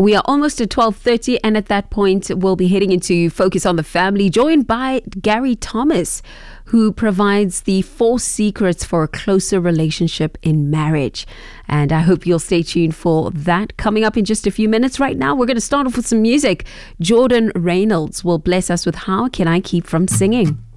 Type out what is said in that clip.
We are almost at 12:30, and at that point, we'll be heading into Focus on the Family, joined by Gary Thomas, who provides the 4 secrets for a closer relationship in marriage. And I hope you'll stay tuned for that coming up in just a few minutes. Right now, we're going to start off with some music. Jordan Reynolds will bless us with How Can I Keep From Singing?